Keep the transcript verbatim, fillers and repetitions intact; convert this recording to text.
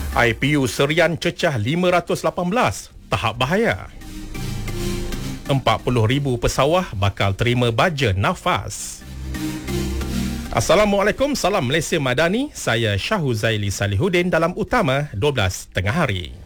I P U Serian cecah lima ratus lapan belas, tahap bahaya. empat puluh ribu pesawah bakal terima baja nafas. Assalamualaikum, salam Malaysia Madani. Saya Syahuzaili Salihuddin dalam Utama dua belas tengah hari.